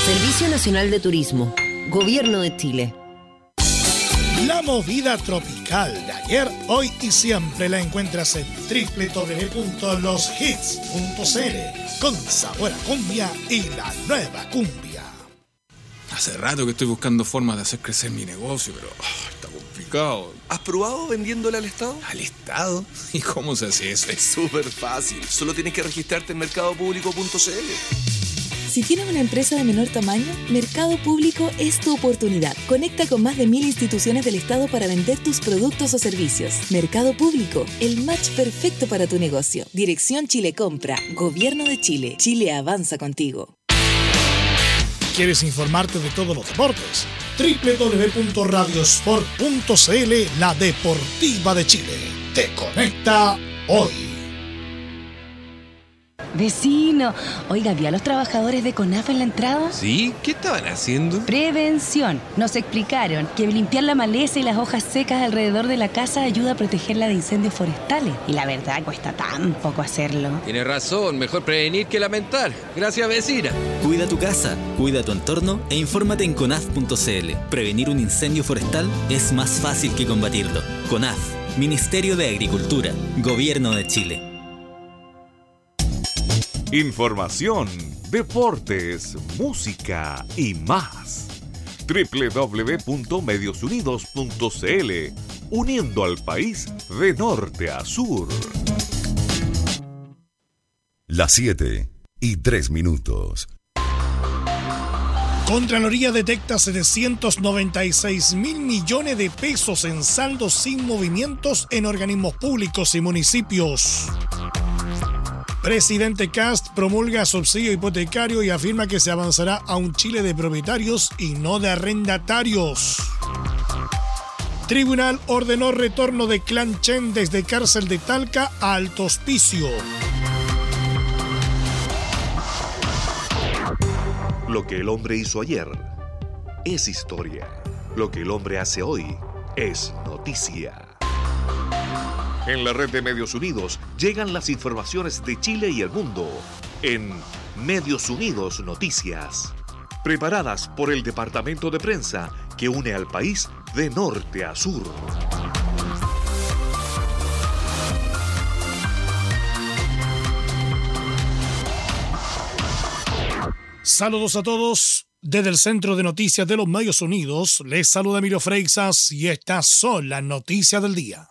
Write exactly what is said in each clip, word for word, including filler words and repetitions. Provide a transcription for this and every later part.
Servicio Nacional de Turismo, Gobierno de Chile. La movida tropical de ayer, hoy y siempre la encuentras en doble u doble u doble u punto los hits punto c l, con sabor a cumbia y la nueva cumbia. Hace rato que estoy buscando formas de hacer crecer mi negocio, pero oh, está complicado. ¿Has probado vendiéndole al Estado? ¿Al Estado? ¿Y cómo se hace eso? Es súper fácil. Solo tienes que registrarte en mercado público punto c l. Si tienes una empresa de menor tamaño, Mercado Público es tu oportunidad. Conecta con más de mil instituciones del Estado para vender tus productos o servicios. Mercado Público, el match perfecto para tu negocio. Dirección Chile Compra, Gobierno de Chile. Chile avanza contigo. ¿Quieres informarte de todos los deportes? doble u doble u doble u punto radiosport punto c l, la deportiva de Chile. Te conecta hoy. Vecino, oiga, ¿vio a los trabajadores de CONAF en la entrada? ¿Sí? ¿Qué estaban haciendo? Prevención. Nos explicaron que limpiar la maleza y las hojas secas alrededor de la casa ayuda a protegerla de incendios forestales. Y la verdad, cuesta tan poco hacerlo. Tienes razón, mejor prevenir que lamentar. Gracias, vecina. Cuida tu casa, cuida tu entorno e infórmate en conaf punto c l. Prevenir un incendio forestal es más fácil que combatirlo. CONAF, Ministerio de Agricultura, Gobierno de Chile. Información, deportes, música y más. doble u doble u doble u punto medios unidos punto c l, uniendo al país de norte a sur. Las siete y tres minutos. Contraloría detecta setecientos noventa y seis mil millones de pesos en saldos sin movimientos en organismos públicos y municipios. Presidente Kast promulga subsidio hipotecario y afirma que se avanzará a un Chile de propietarios y no de arrendatarios. Tribunal ordenó retorno de Clan Chen desde cárcel de Talca a Alto Hospicio. Lo que el hombre hizo ayer es historia. Lo que el hombre hace hoy es noticia. En la red de Medios Unidos llegan las informaciones de Chile y el mundo en Medios Unidos Noticias, preparadas por el departamento de prensa que une al país de norte a sur. Saludos a todos. Desde el Centro de Noticias de los Medios Unidos, les saluda Emilio Freixas y estas son las noticias del día.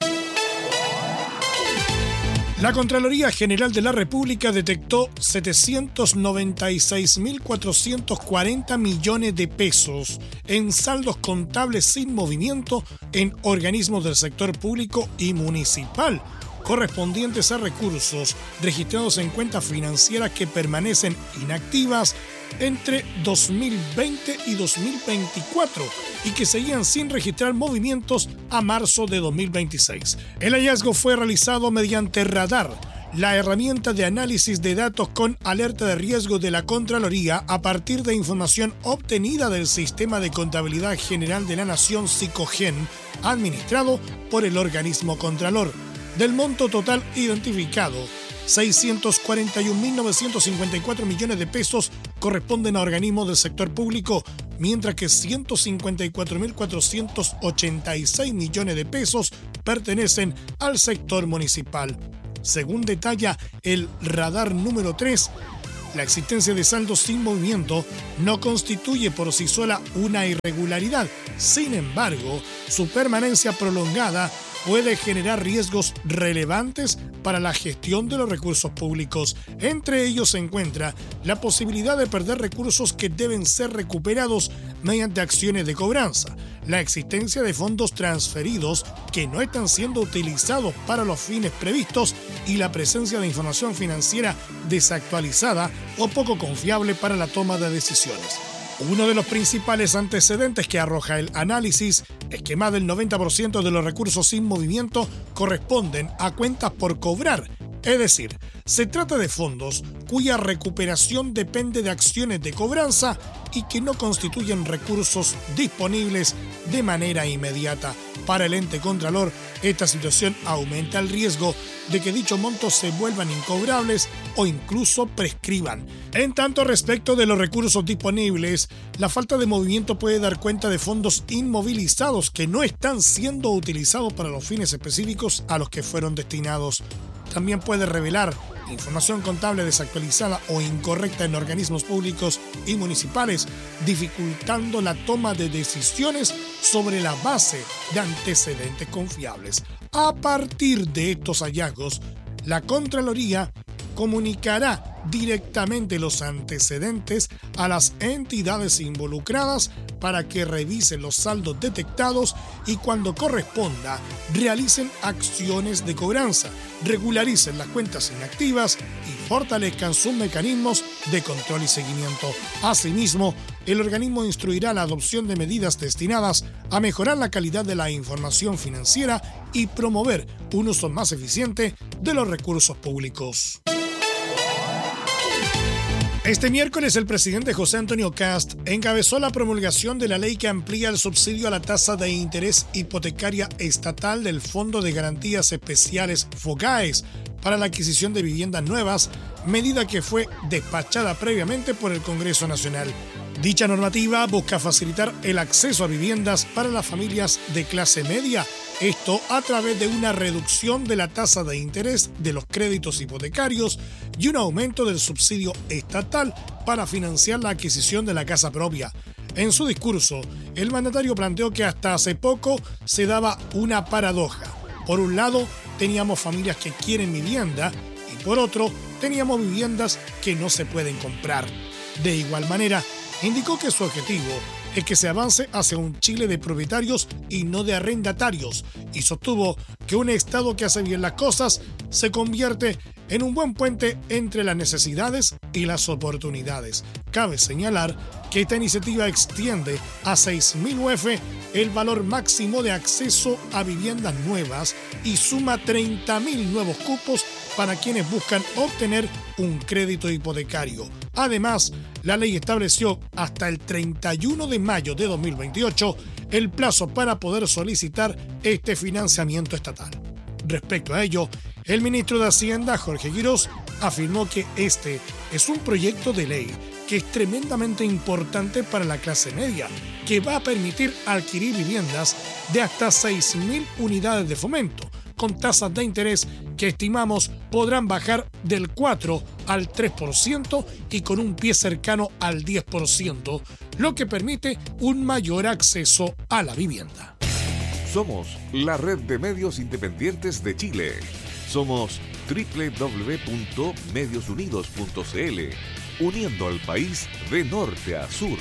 La Contraloría General de la República detectó setecientos noventa y seis mil cuatrocientos cuarenta millones de pesos en saldos contables sin movimiento en organismos del sector público y municipal, correspondientes a recursos registrados en cuentas financieras que permanecen inactivas entre dos mil veinte y dos mil veinticuatro y que seguían sin registrar movimientos a marzo de dos mil veintiséis. El hallazgo fue realizado mediante Radar, la herramienta de análisis de datos con alerta de riesgo de la Contraloría a partir de información obtenida del Sistema de Contabilidad General de la Nación Sicogen, administrado por el organismo Contralor. Del monto total identificado, seiscientos cuarenta y un mil novecientos cincuenta y cuatro millones de pesos corresponden a organismos del sector público, mientras que ciento cincuenta y cuatro mil cuatrocientos ochenta y seis millones de pesos pertenecen al sector municipal. Según detalla el Radar número tres, la existencia de saldos sin movimiento no constituye por sí sola una irregularidad. Sin embargo, su permanencia prolongada puede generar riesgos relevantes para la gestión de los recursos públicos. Entre ellos se encuentra la posibilidad de perder recursos que deben ser recuperados mediante acciones de cobranza, la existencia de fondos transferidos que no están siendo utilizados para los fines previstos y la presencia de información financiera desactualizada o poco confiable para la toma de decisiones. Uno de los principales antecedentes que arroja el análisis es que más del noventa por ciento de los recursos sin movimiento corresponden a cuentas por cobrar, es decir, se trata de fondos cuya recuperación depende de acciones de cobranza y que no constituyen recursos disponibles de manera inmediata. Para el ente contralor, esta situación aumenta el riesgo de que dichos montos se vuelvan incobrables o incluso prescriban. En tanto, respecto de los recursos disponibles, la falta de movimiento puede dar cuenta de fondos inmovilizados que no están siendo utilizados para los fines específicos a los que fueron destinados. También puede revelar información contable desactualizada o incorrecta en organismos públicos y municipales, dificultando la toma de decisiones sobre la base de antecedentes confiables. A partir de estos hallazgos, la Contraloría comunicará directamente los antecedentes a las entidades involucradas para que revisen los saldos detectados y, cuando corresponda, realicen acciones de cobranza, regularicen las cuentas inactivas y fortalezcan sus mecanismos de control y seguimiento. Asimismo, el organismo instruirá la adopción de medidas destinadas a mejorar la calidad de la información financiera y promover un uso más eficiente de los recursos públicos. Este miércoles, el presidente José Antonio Kast encabezó la promulgación de la ley que amplía el subsidio a la tasa de interés hipotecaria estatal del Fondo de Garantías Especiales FOGAES para la adquisición de viviendas nuevas, medida que fue despachada previamente por el Congreso Nacional. Dicha normativa busca facilitar el acceso a viviendas para las familias de clase media, esto a través de una reducción de la tasa de interés de los créditos hipotecarios y un aumento del subsidio estatal para financiar la adquisición de la casa propia. En su discurso, el mandatario planteó que hasta hace poco se daba una paradoja. Por un lado, teníamos familias que quieren vivienda y por otro, teníamos viviendas que no se pueden comprar. De igual manera, indicó que su objetivo es que se avance hacia un Chile de propietarios y no de arrendatarios, y sostuvo que un Estado que hace bien las cosas se convierte en un buen puente entre las necesidades y las oportunidades. Cabe señalar que esta iniciativa extiende a seis mil U F el valor máximo de acceso a viviendas nuevas y suma treinta mil nuevos cupos para quienes buscan obtener un crédito hipotecario. Además, la ley estableció hasta el treinta y uno de mayo de dos mil veintiocho el plazo para poder solicitar este financiamiento estatal. Respecto a ello, el ministro de Hacienda, Jorge Quirós, afirmó que este es un proyecto de ley que es tremendamente importante para la clase media, que va a permitir adquirir viviendas de hasta seis mil unidades de fomento, con tasas de interés que estimamos podrán bajar del cuatro al tres por ciento y con un pie cercano al diez por ciento, lo que permite un mayor acceso a la vivienda. Somos la red de medios independientes de Chile. Somos doble u doble u doble u punto medios unidos punto c l, uniendo al país de norte a sur.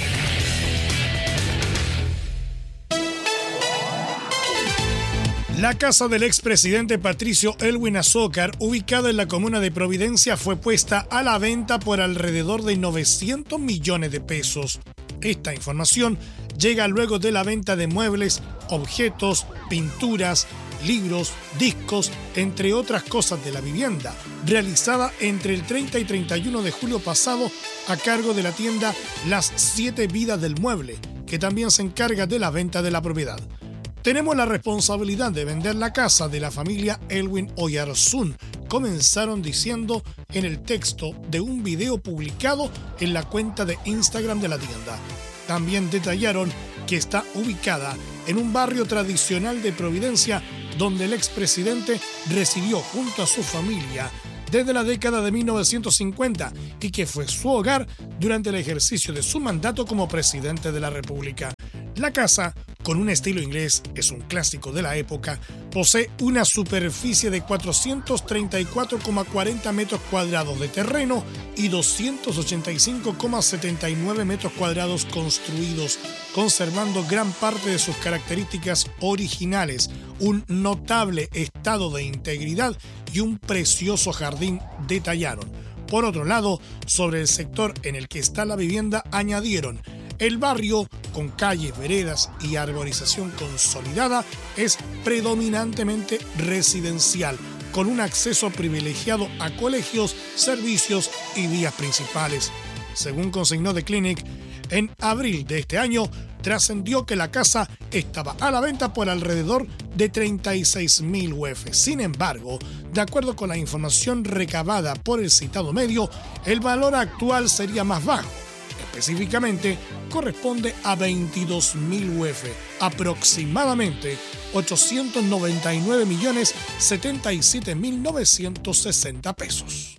La casa del expresidente Patricio Elwin Azócar, ubicada en la comuna de Providencia, fue puesta a la venta por alrededor de novecientos millones de pesos. Esta información llega luego de la venta de muebles, objetos, pinturas, libros, discos, entre otras cosas de la vivienda, realizada entre el treinta y treinta y uno de julio pasado a cargo de la tienda Las Siete Vidas del Mueble, que también se encarga de la venta de la propiedad. Tenemos la responsabilidad de vender la casa de la familia Elwin Oyarzún, comenzaron diciendo en el texto de un video publicado en la cuenta de Instagram de la tienda. También detallaron que está ubicada en un barrio tradicional de Providencia, donde el expresidente residió junto a su familia desde la década de mil novecientos cincuenta y que fue su hogar durante el ejercicio de su mandato como presidente de la República. La casa, con un estilo inglés, es un clásico de la época, posee una superficie de cuatrocientos treinta y cuatro coma cuarenta metros cuadrados de terreno y doscientos ochenta y cinco coma setenta y nueve metros cuadrados construidos, conservando gran parte de sus características originales, un notable estado de integridad y un precioso jardín, detallaron. Por otro lado, sobre el sector en el que está la vivienda, añadieron: el barrio, con calles, veredas y arborización consolidada, es predominantemente residencial, con un acceso privilegiado a colegios, servicios y vías principales. Según consignó The Clinic, en abril de este año trascendió que la casa estaba a la venta por alrededor de treinta y seis mil U F. Sin embargo, De acuerdo con la información recabada por el citado medio, el valor actual sería más bajo. Específicamente, corresponde a veintidós mil U F, aproximadamente ochocientos noventa y nueve millones setenta y siete mil novecientos sesenta pesos.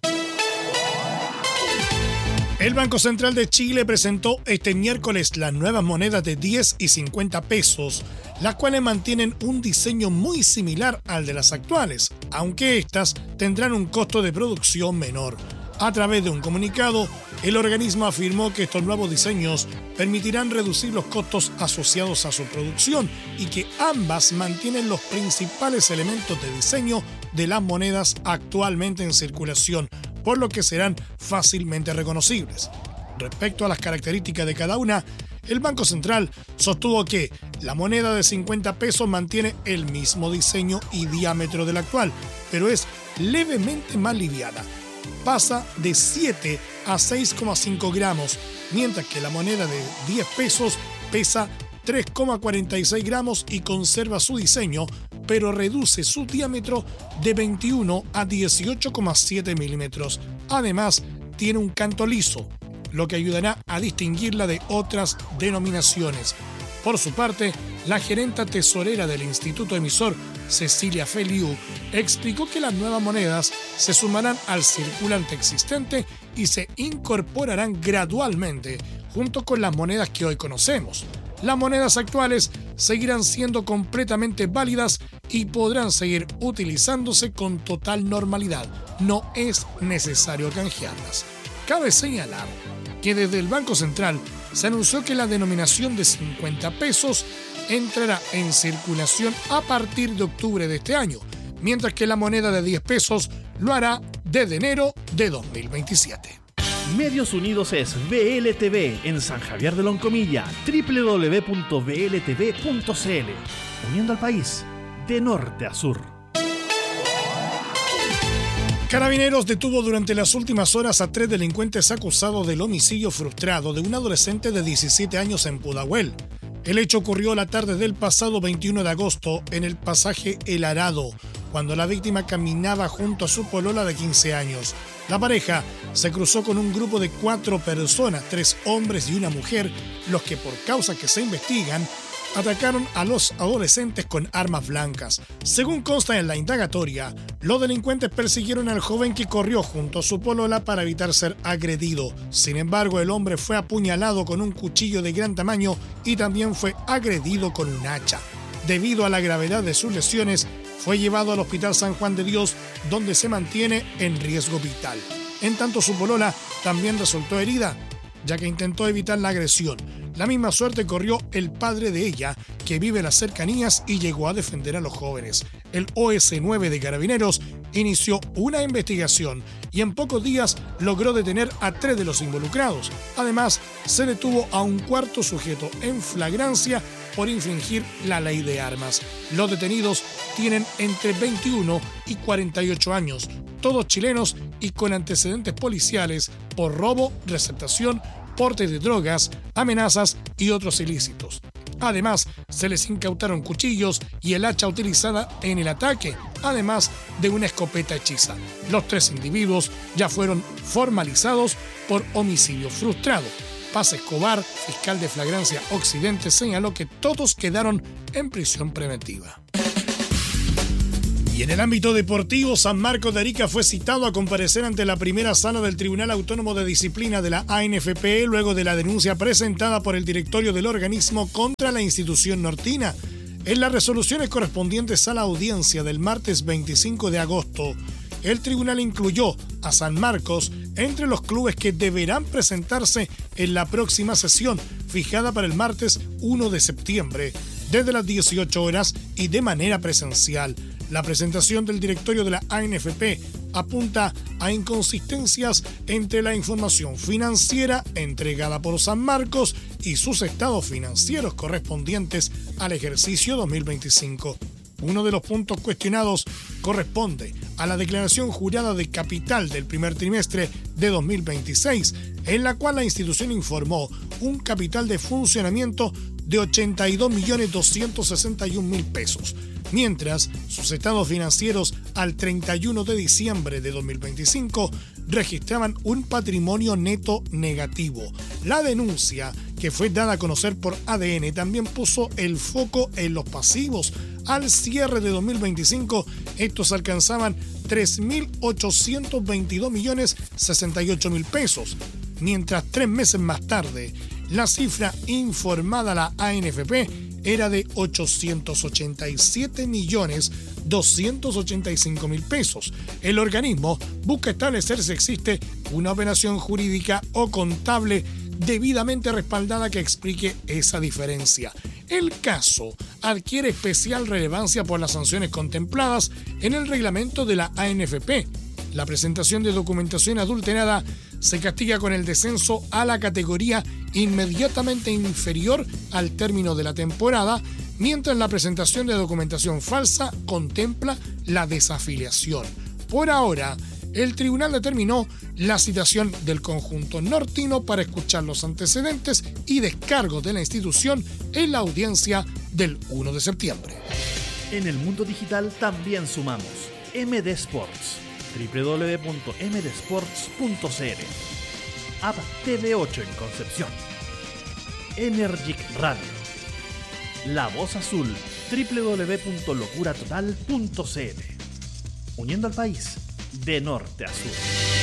El Banco Central de Chile presentó este miércoles las nuevas monedas de diez y cincuenta pesos, las cuales mantienen un diseño muy similar al de las actuales, aunque estas tendrán un costo de producción menor. A través de un comunicado, el organismo afirmó que estos nuevos diseños permitirán reducir los costos asociados a su producción y que ambas mantienen los principales elementos de diseño de las monedas actualmente en circulación, por lo que serán fácilmente reconocibles. Respecto a las características de cada una, el Banco Central sostuvo que la moneda de cincuenta pesos mantiene el mismo diseño y diámetro de la actual, pero es levemente más liviana. Pasa de siete a seis coma cinco gramos, mientras que la moneda de diez pesos pesa tres coma cuarenta y seis gramos y conserva su diseño, pero reduce su diámetro de veintiuno a dieciocho coma siete milímetros. Además, tiene un canto liso, lo que ayudará a distinguirla de otras denominaciones. Por su parte, la gerenta tesorera del Instituto Emisor, Cecilia Feliu, explicó que las nuevas monedas se sumarán al circulante existente y se incorporarán gradualmente junto con las monedas que hoy conocemos. Las monedas actuales seguirán siendo completamente válidas y podrán seguir utilizándose con total normalidad. No es necesario canjearlas. Cabe señalar que desde el Banco Central se anunció que la denominación de cincuenta pesos entrará en circulación a partir de octubre de este año, mientras que la moneda de diez pesos lo hará desde enero de dos mil veintisiete. Medios Unidos es V L T V en San Javier de Loncomilla, doble u doble u doble u punto v l t v punto c l, uniendo al país de norte a sur. Carabineros detuvo durante las últimas horas a tres delincuentes acusados del homicidio frustrado de un adolescente de diecisiete años en Pudahuel. El hecho ocurrió la tarde del pasado veintiuno de agosto en el pasaje El Arado, cuando la víctima caminaba junto a su polola de quince años. La pareja se cruzó con un grupo de cuatro personas, tres hombres y una mujer, los que por causas que se investigan, atacaron a los adolescentes con armas blancas. Según consta en la indagatoria, los delincuentes persiguieron al joven que corrió junto a su polola para evitar ser agredido. Sin embargo, el hombre fue apuñalado con un cuchillo de gran tamaño y también fue agredido con un hacha. Debido a la gravedad de sus lesiones, fue llevado al Hospital San Juan de Dios, donde se mantiene en riesgo vital. En tanto, su polola también resultó herida, ya que intentó evitar la agresión. La misma suerte corrió el padre de ella, que vive en las cercanías y llegó a defender a los jóvenes. El O S nueve de Carabineros inició una investigación y en pocos días logró detener a tres de los involucrados. Además, se detuvo a un cuarto sujeto en flagrancia por infringir la ley de armas. Los detenidos tienen entre veintiuno y cuarenta y ocho años, todos chilenos y con antecedentes policiales por robo, receptación, porte de drogas, amenazas y otros ilícitos. Además, se les incautaron cuchillos y el hacha utilizada en el ataque, además de una escopeta hechiza. Los tres individuos ya fueron formalizados por homicidio frustrado. Paz Escobar, fiscal de Flagrancia Occidente, señaló que todos quedaron en prisión preventiva. Y en el ámbito deportivo, San Marcos de Arica fue citado a comparecer ante la primera sala del Tribunal Autónomo de Disciplina de la A N F P luego de la denuncia presentada por el directorio del organismo contra la institución nortina. En las resoluciones correspondientes a la audiencia del martes veinticinco de agosto, el tribunal incluyó a San Marcos entre los clubes que deberán presentarse en la próxima sesión, fijada para el martes primero de septiembre, desde las dieciocho horas y de manera presencial. La presentación del directorio de la A N F P apunta a inconsistencias entre la información financiera entregada por San Marcos y sus estados financieros correspondientes al ejercicio dos mil veinticinco. Uno de los puntos cuestionados corresponde a la declaración jurada de capital del primer trimestre de dos mil veintiséis, en la cual la institución informó un capital de funcionamiento de ochenta y dos millones doscientos sesenta y un mil pesos. mientras sus estados financieros al treinta y uno de diciembre de dos mil veinticinco registraban un patrimonio neto negativo. La denuncia, que fue dada a conocer por A D N, también puso el foco en los pasivos. Al cierre de dos mil veinticinco, estos alcanzaban tres mil ochocientos veintidós millones sesenta y ocho mil pesos, mientras tres meses más tarde, la cifra informada a la A N F P era de ochocientos ochenta y siete millones doscientos ochenta y cinco mil pesos. El organismo busca establecer si existe una operación jurídica o contable debidamente respaldada que explique esa diferencia. El caso adquiere especial relevancia por las sanciones contempladas en el reglamento de la A N F P. La presentación de documentación adulterada se castiga con el descenso a la categoría inmediatamente inferior al término de la temporada, mientras la presentación de documentación falsa contempla la desafiliación. Por ahora, el tribunal determinó la citación del conjunto nortino para escuchar los antecedentes y descargos de la institución en la audiencia del primero de septiembre. En el mundo digital también sumamos M D Sports, doble u doble u doble u punto m d sports punto c l, App T V ocho en Concepción, Energic Radio, La Voz Azul, doble u doble u doble u punto locura total punto c l, uniendo al país de norte a sur.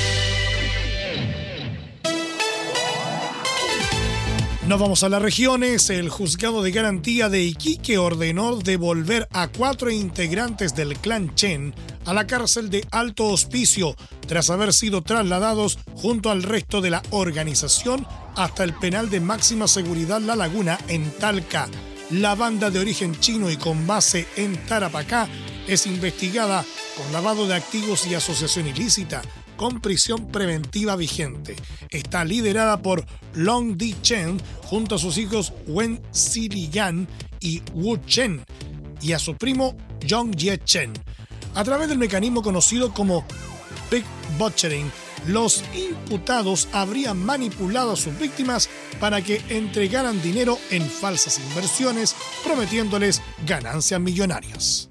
Nos vamos a las regiones. El juzgado de garantía de Iquique ordenó devolver a cuatro integrantes del clan Chen a la cárcel de Alto Hospicio tras haber sido trasladados junto al resto de la organización hasta el penal de máxima seguridad La Laguna en Talca. La banda de origen chino y con base en Tarapacá es investigada por lavado de activos y asociación ilícita, con prisión preventiva vigente. Está liderada por Long Di Chen junto a sus hijos Wen Ziliyan y Wu Chen y a su primo Yong Ye Chen. A través del mecanismo conocido como Pig Butchering, los imputados habrían manipulado a sus víctimas para que entregaran dinero en falsas inversiones, prometiéndoles ganancias millonarias.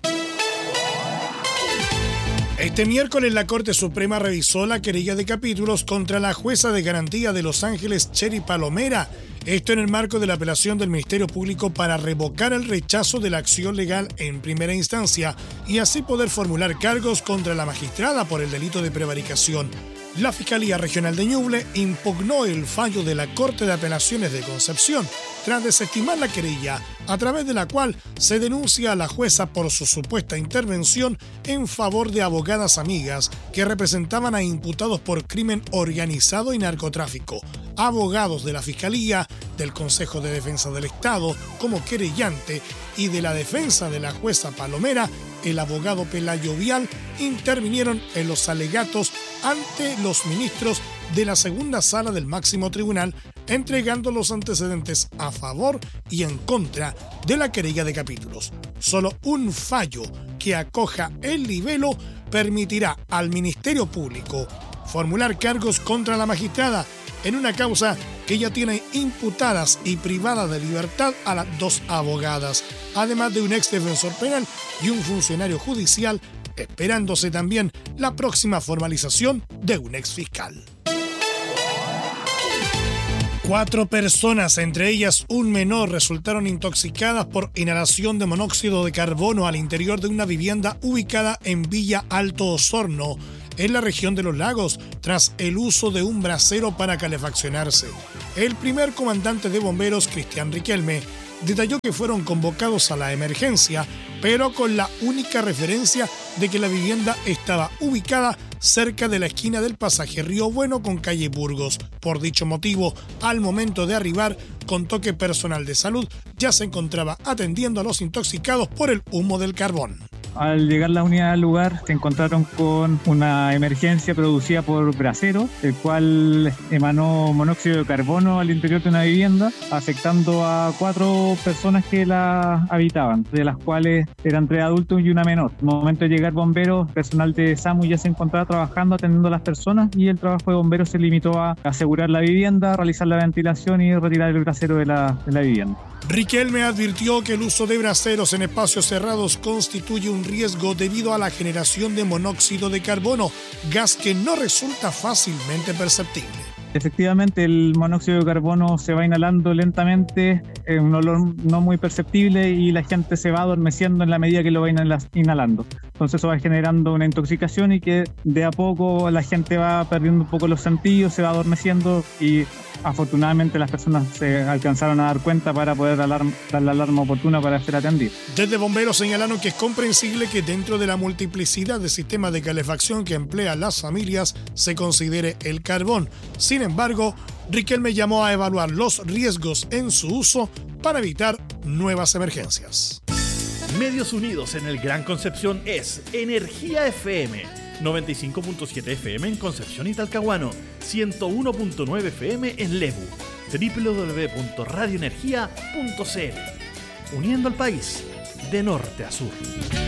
Este miércoles la Corte Suprema revisó la querella de capítulos contra la jueza de garantía de Los Ángeles, Cheri Palomera. Esto en el marco de la apelación del Ministerio Público para revocar el rechazo de la acción legal en primera instancia y así poder formular cargos contra la magistrada por el delito de prevaricación. La Fiscalía Regional de Ñuble impugnó el fallo de la Corte de Apelaciones de Concepción tras desestimar la querella, a través de la cual se denuncia a la jueza por su supuesta intervención en favor de abogadas amigas que representaban a imputados por crimen organizado y narcotráfico. Abogados de la Fiscalía, del Consejo de Defensa del Estado como querellante y de la defensa de la jueza Palomera, el abogado Pelayo Vial, intervinieron en los alegatos ante los ministros de la segunda sala del máximo tribunal, entregando los antecedentes a favor y en contra de la querella de capítulos. Solo un fallo que acoja el libelo permitirá al Ministerio Público formular cargos contra la magistrada en una causa que ya tiene imputadas y privadas de libertad a las dos abogadas, además de un ex defensor penal y un funcionario judicial, esperándose también la próxima formalización de un ex fiscal. Cuatro personas, entre ellas un menor, resultaron intoxicadas por inhalación de monóxido de carbono al interior de una vivienda ubicada en Villa Alto Osorno, en la región de Los Lagos, tras el uso de un brasero para calefaccionarse. El primer comandante de bomberos, Cristian Riquelme, detalló que fueron convocados a la emergencia, pero con la única referencia de que la vivienda estaba ubicada cerca de la esquina del pasaje Río Bueno con calle Burgos. Por dicho motivo, al momento de arribar, contó que personal de salud ya se encontraba atendiendo a los intoxicados por el humo del carbón. Al llegar la unidad al lugar se encontraron con una emergencia producida por brasero, el cual emanó monóxido de carbono al interior de una vivienda, afectando a cuatro personas que la habitaban, de las cuales eran tres adultos y una menor. Al momento de llegar bomberos, personal de SAMU ya se encontraba trabajando atendiendo a las personas y el trabajo de bomberos se limitó a asegurar la vivienda, realizar la ventilación y retirar el brasero de la, de la vivienda. Riquelme advirtió que el uso de braseros en espacios cerrados constituye un riesgo debido a la generación de monóxido de carbono, gas que no resulta fácilmente perceptible. Efectivamente, el monóxido de carbono se va inhalando lentamente, es un olor no muy perceptible y la gente se va adormeciendo en la medida que lo va inhalando. Entonces eso va generando una intoxicación y que de a poco la gente va perdiendo un poco los sentidos, se va adormeciendo y afortunadamente las personas se alcanzaron a dar cuenta para poder alarm, dar la alarma oportuna para ser atendidos. Desde bomberos señalaron que es comprensible que dentro de la multiplicidad de sistemas de calefacción que emplean las familias se considere el carbón. Sin embargo, Riquelme llamó a evaluar los riesgos en su uso para evitar nuevas emergencias. Medios Unidos en el Gran Concepción es Energía F M, noventa y cinco punto siete F M en Concepción y Talcahuano, ciento uno punto nueve F M en Lebu, doble u doble u doble u punto radio energía punto c l, uniendo al país de norte a sur.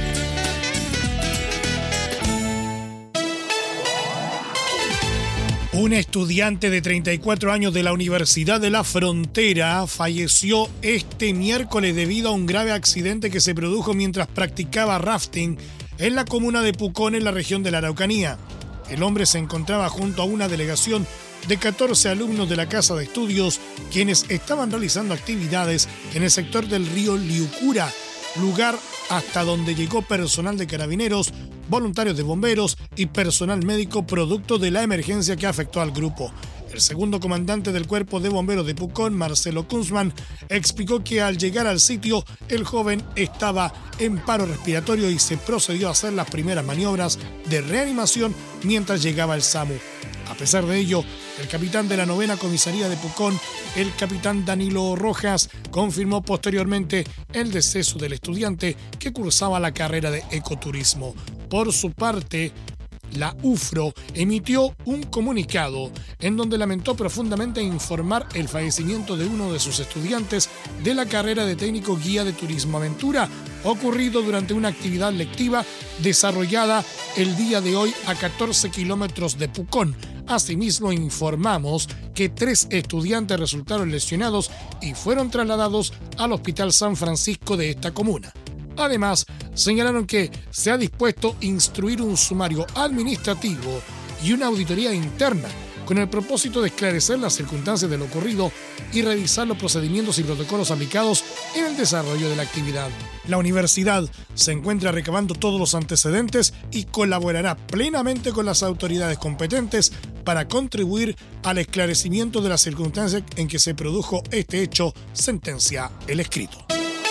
Un estudiante de treinta y cuatro años de la Universidad de la Frontera falleció este miércoles debido a un grave accidente que se produjo mientras practicaba rafting en la comuna de Pucón, en la región de la Araucanía. El hombre se encontraba junto a una delegación de catorce alumnos de la Casa de Estudios, quienes estaban realizando actividades en el sector del río Liucura, lugar hasta donde llegó personal de carabineros, voluntarios de bomberos y personal médico producto de la emergencia que afectó al grupo. El segundo comandante del Cuerpo de Bomberos de Pucón, Marcelo Kunzman, explicó que al llegar al sitio, el joven estaba en paro respiratorio y se procedió a hacer las primeras maniobras de reanimación mientras llegaba el SAMU. A pesar de ello, el capitán de la novena comisaría de Pucón, el capitán Danilo Rojas, confirmó posteriormente el deceso del estudiante que cursaba la carrera de ecoturismo. Por su parte, la U F R O emitió un comunicado en donde lamentó profundamente informar el fallecimiento de uno de sus estudiantes de la carrera de técnico guía de turismo aventura, ocurrido durante una actividad lectiva desarrollada el día de hoy a catorce kilómetros de Pucón. Asimismo, informamos que tres estudiantes resultaron lesionados y fueron trasladados al Hospital San Francisco de esta comuna. Además, señalaron que se ha dispuesto a instruir un sumario administrativo y una auditoría interna con el propósito de esclarecer las circunstancias de lo ocurrido y revisar los procedimientos y protocolos aplicados en el desarrollo de la actividad. La universidad se encuentra recabando todos los antecedentes y colaborará plenamente con las autoridades competentes para contribuir al esclarecimiento de las circunstancias en que se produjo este hecho, sentencia el escrito.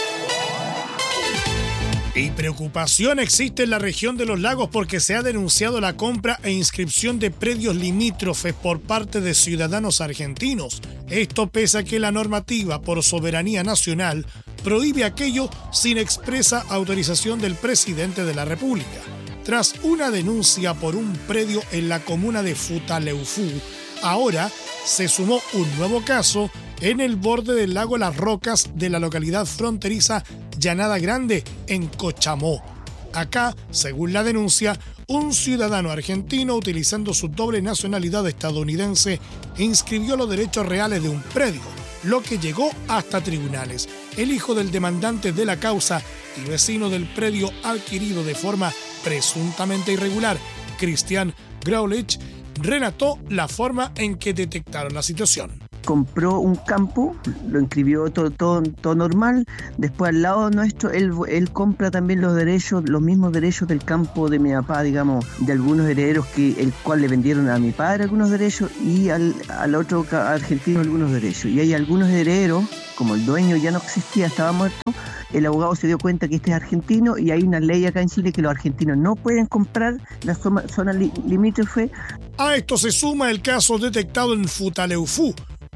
Y preocupación existe en la región de los lagos porque se ha denunciado la compra e inscripción de predios limítrofes por parte de ciudadanos argentinos. Esto pese a que la normativa por soberanía nacional prohíbe aquello sin expresa autorización del presidente de la República. Tras una denuncia por un predio en la comuna de Futaleufú, ahora se sumó un nuevo caso en el borde del lago Las Rocas de la localidad fronteriza Llanada Grande, en Cochamó. Acá, según la denuncia, un ciudadano argentino, utilizando su doble nacionalidad estadounidense, inscribió los derechos reales de un predio, lo que llegó hasta tribunales. El hijo del demandante de la causa y vecino del predio adquirido de forma presuntamente irregular, Cristian Graulich, relató la forma en que detectaron la situación. Compró un campo, lo inscribió todo, todo, todo normal. Después, al lado nuestro, él, él compra también los derechos, los mismos derechos del campo de mi papá, digamos, de algunos herederos que el cual le vendieron a mi padre algunos derechos y al, al otro argentino algunos derechos. Y hay algunos herederos, como el dueño ya no existía, estaba muerto, el abogado se dio cuenta que este es argentino y hay una ley acá en Chile que los argentinos no pueden comprar la zona, zona li, limítrofe. A esto se suma el caso detectado en Futaleufú,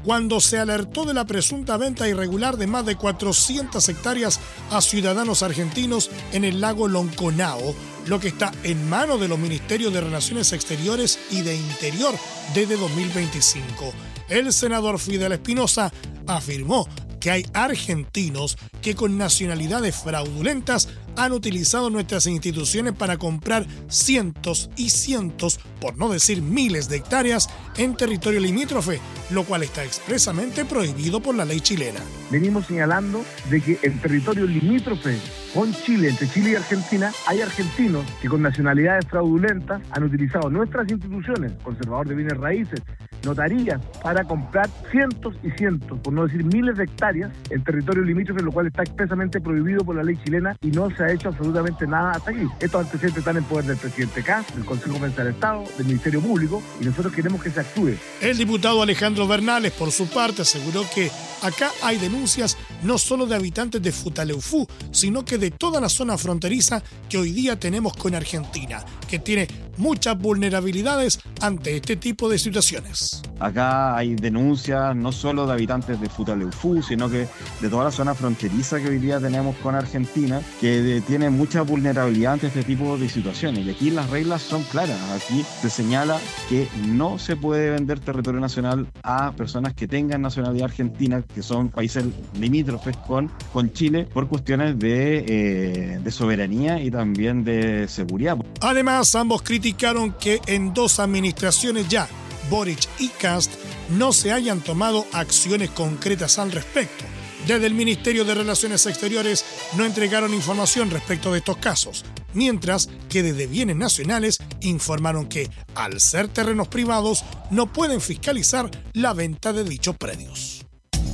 cuando se alertó de la presunta venta irregular de más de cuatrocientas hectáreas a ciudadanos argentinos en el lago Lonconao, lo que está en manos de los Ministerios de Relaciones Exteriores y de Interior desde dos mil veinticinco. El senador Fidel Espinosa afirmó que hay argentinos que con nacionalidades fraudulentas han utilizado nuestras instituciones para comprar cientos y cientos, por no decir miles de hectáreas en territorio limítrofe, lo cual está expresamente prohibido por la ley chilena. Venimos señalando de que en territorio limítrofe con Chile, entre Chile y Argentina, hay argentinos que con nacionalidades fraudulentas han utilizado nuestras instituciones, conservador de bienes raíces, notarías, para comprar cientos y cientos, por no decir miles de hectáreas en territorio limítrofe, lo cual está expresamente prohibido por la ley chilena y no se ha hecho absolutamente nada hasta aquí. Estos antecedentes están en poder del presidente Kast, del Consejo General del Estado, del Ministerio Público, y nosotros queremos que se actúe. El diputado Alejandro Bernales, por su parte, aseguró que acá hay denuncias no solo de habitantes de Futaleufú, sino que de toda la zona fronteriza que hoy día tenemos con Argentina, que tiene muchas vulnerabilidades ante este tipo de situaciones. Acá hay denuncias no solo de habitantes de Futaleufú, sino que de toda la zona fronteriza que hoy día tenemos con Argentina, que tiene mucha vulnerabilidad ante este tipo de situaciones. Y aquí las reglas son claras. Aquí se señala que no se puede vender territorio nacional a personas que tengan nacionalidad argentina, que son países limítrofes con, con Chile, por cuestiones de, eh, de soberanía y también de seguridad. Además, ambos criticaron que en dos administraciones ya, Boric y Kast, no se hayan tomado acciones concretas al respecto. Desde el Ministerio de Relaciones Exteriores no entregaron información respecto de estos casos, mientras que desde Bienes Nacionales informaron que, al ser terrenos privados, no pueden fiscalizar la venta de dichos predios.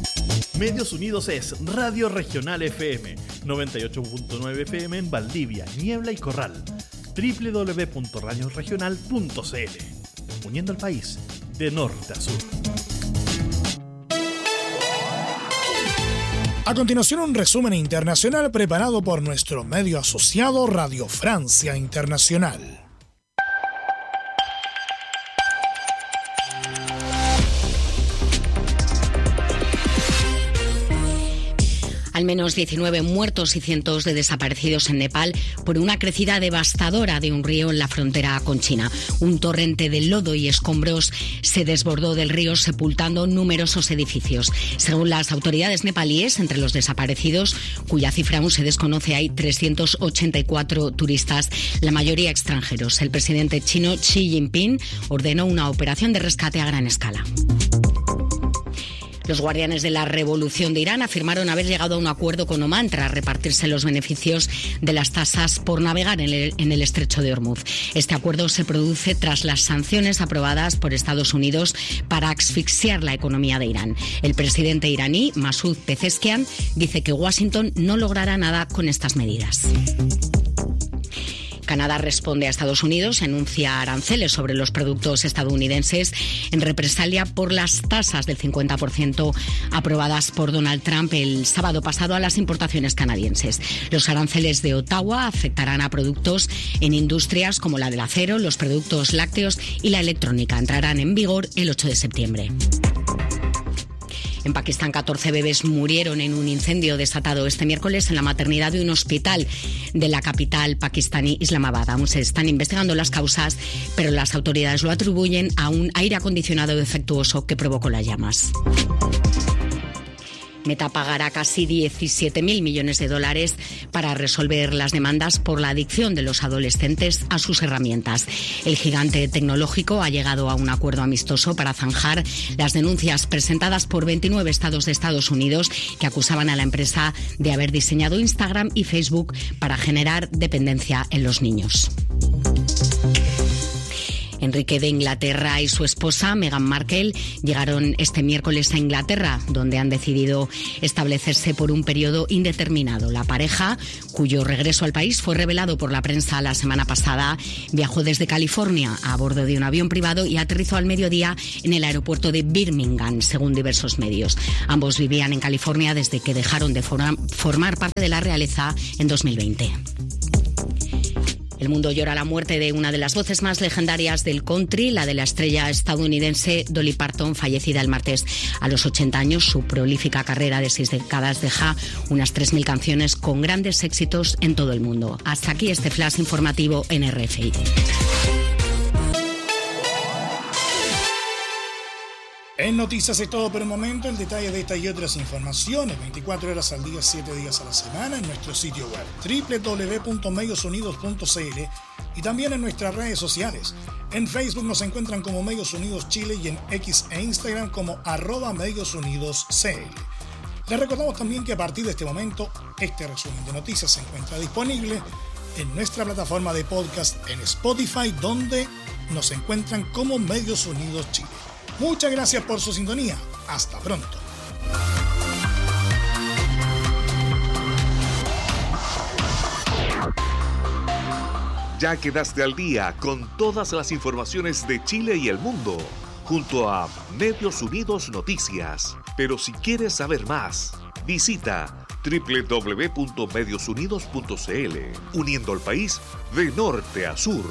Medios Unidos es Radio Regional F M, noventa y ocho punto nueve F M en Valdivia, Niebla y Corral, doble u doble u doble u punto radio regional punto c l, uniendo al país de norte a sur. A continuación, un resumen internacional preparado por nuestro medio asociado Radio Francia Internacional. Al menos diecinueve muertos y cientos de desaparecidos en Nepal por una crecida devastadora de un río en la frontera con China. Un torrente de lodo y escombros se desbordó del río, sepultando numerosos edificios. Según las autoridades nepalíes, entre los desaparecidos, cuya cifra aún se desconoce, hay trescientos ochenta y cuatro turistas, la mayoría extranjeros. El presidente chino Xi Jinping ordenó una operación de rescate a gran escala. Los guardianes de la revolución de Irán afirmaron haber llegado a un acuerdo con Omán tras repartirse los beneficios de las tasas por navegar en el, en el estrecho de Hormuz. Este acuerdo se produce tras las sanciones aprobadas por Estados Unidos para asfixiar la economía de Irán. El presidente iraní, Masoud Pezeshkian, dice que Washington no logrará nada con estas medidas. Canadá responde a Estados Unidos, anuncia aranceles sobre los productos estadounidenses en represalia por las tasas del cincuenta por ciento aprobadas por Donald Trump el sábado pasado a las importaciones canadienses. Los aranceles de Ottawa afectarán a productos en industrias como la del acero, los productos lácteos y la electrónica. Entrarán en vigor el ocho de septiembre. En Pakistán, catorce bebés murieron en un incendio desatado este miércoles en la maternidad de un hospital de la capital pakistaní, Islamabad. Aún se están investigando las causas, pero las autoridades lo atribuyen a un aire acondicionado defectuoso que provocó las llamas. Meta pagará casi diecisiete mil millones de dólares para resolver las demandas por la adicción de los adolescentes a sus herramientas. El gigante tecnológico ha llegado a un acuerdo amistoso para zanjar las denuncias presentadas por veintinueve estados de Estados Unidos que acusaban a la empresa de haber diseñado Instagram y Facebook para generar dependencia en los niños. Enrique de Inglaterra y su esposa, Meghan Markle, llegaron este miércoles a Inglaterra, donde han decidido establecerse por un periodo indeterminado. La pareja, cuyo regreso al país fue revelado por la prensa la semana pasada, viajó desde California a bordo de un avión privado y aterrizó al mediodía en el aeropuerto de Birmingham, según diversos medios. Ambos vivían en California desde que dejaron de formar parte de la realeza en dos mil veinte. El mundo llora la muerte de una de las voces más legendarias del country, la de la estrella estadounidense Dolly Parton, fallecida el martes a los ochenta años. Su prolífica carrera de seis décadas deja unas tres mil canciones con grandes éxitos en todo el mundo. Hasta aquí este flash informativo en R F I. En noticias es todo por el momento. El detalle de esta y otras informaciones veinticuatro horas al día, siete días a la semana en nuestro sitio web doble u doble u doble u punto medios unidos punto c l y también en nuestras redes sociales. En Facebook nos encuentran como Medios Unidos Chile y en X e Instagram como arroba Medios Unidos C L. Les recordamos también que a partir de este momento este resumen de noticias se encuentra disponible en nuestra plataforma de podcast en Spotify, donde nos encuentran como Medios Unidos Chile. Muchas gracias por su sintonía. Hasta pronto. Ya quedaste al día con todas las informaciones de Chile y el mundo, junto a Medios Unidos Noticias. Pero si quieres saber más, visita doble u doble u doble u punto medios unidos punto c l, uniendo al país de norte a sur.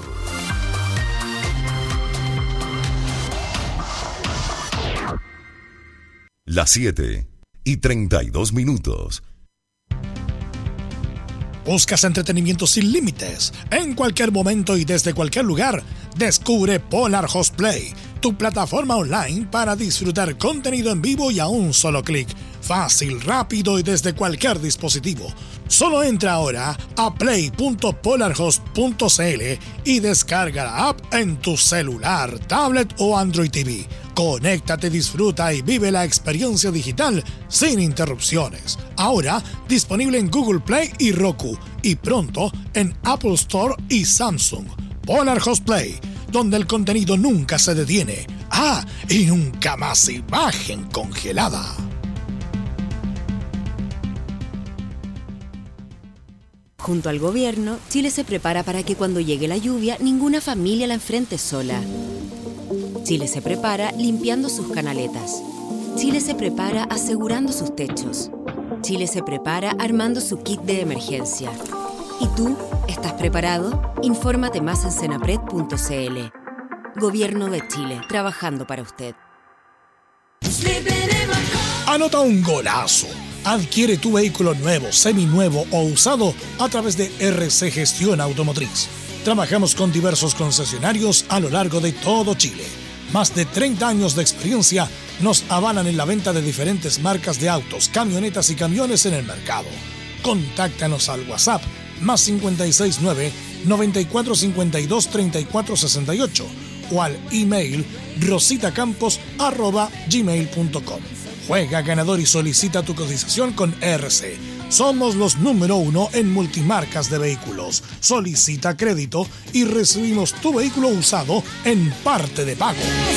Las siete y treinta y dos minutos. ¿Buscas entretenimiento sin límites? En cualquier momento y desde cualquier lugar, descubre Polar Host Play, tu plataforma online para disfrutar contenido en vivo y a un solo clic. Fácil, rápido y desde cualquier dispositivo. Solo entra ahora a play punto polarhost punto c l y descarga la app en tu celular, tablet o Android T V. Conéctate, disfruta y vive la experiencia digital sin interrupciones. Ahora disponible en Google Play y Roku y pronto en Apple Store y Samsung. Polar Host Play, donde el contenido nunca se detiene. Ah, y nunca más imagen congelada. Junto al gobierno, Chile se prepara para que cuando llegue la lluvia, ninguna familia la enfrente sola. Chile se prepara limpiando sus canaletas. Chile se prepara asegurando sus techos. Chile se prepara armando su kit de emergencia. ¿Y tú? ¿Estás preparado? Infórmate más en senapred punto c l. Gobierno de Chile, trabajando para usted. Anota un golazo. Adquiere tu vehículo nuevo, seminuevo o usado a través de R C Gestión Automotriz. Trabajamos con diversos concesionarios a lo largo de todo Chile. Más de treinta años de experiencia nos avalan en la venta de diferentes marcas de autos, camionetas y camiones en el mercado. Contáctanos al WhatsApp más cinco seis nueve, nueve cuatro cinco dos, tres cuatro seis ocho o al email rositacampos arroba gmail punto com. Juega ganador y solicita tu cotización con R C. Somos los número uno en multimarcas de vehículos. Solicita crédito y recibimos tu vehículo usado en parte de pago.